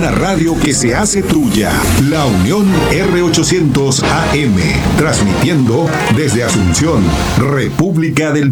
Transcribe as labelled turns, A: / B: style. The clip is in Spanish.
A: una radio que se hace tuya. La Unión R800 AM, transmitiendo desde Asunción, República del